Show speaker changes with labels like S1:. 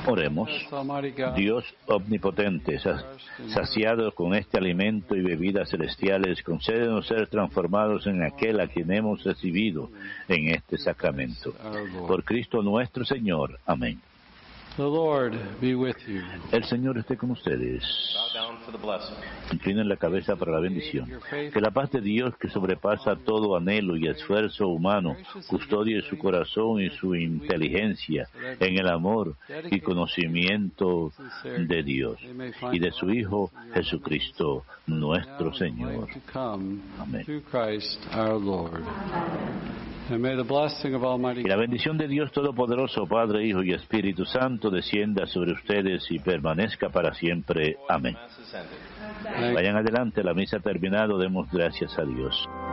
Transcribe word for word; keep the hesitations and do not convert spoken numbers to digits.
S1: Oremos. Dios omnipotente, saciados con este alimento y bebidas celestiales, concédenos ser transformados en aquel a quien hemos recibido en este sacramento. Por Cristo nuestro Señor. Amén.
S2: The Lord be with you.
S1: El Señor esté con ustedes. Inclinen la cabeza para la bendición. Que la paz de Dios, que sobrepasa todo anhelo y esfuerzo humano, custodie su corazón y su inteligencia en el amor y conocimiento de Dios y de su Hijo Jesucristo, nuestro Señor. Amén. Y la bendición de Dios Todopoderoso, Padre, Hijo y Espíritu Santo, descienda sobre ustedes y permanezca para siempre. Amén. Vayan adelante, la misa ha terminado, demos gracias a Dios.